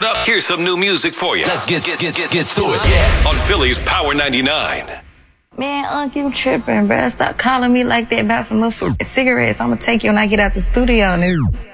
Here's some new music for you. Let's get to it. Yeah. On Philly's Power 99. Man, Unc, you tripping, bruh. Stop calling me like that about some motherfucking cigarettes. I'm gonna take you when I get out the studio, nigga.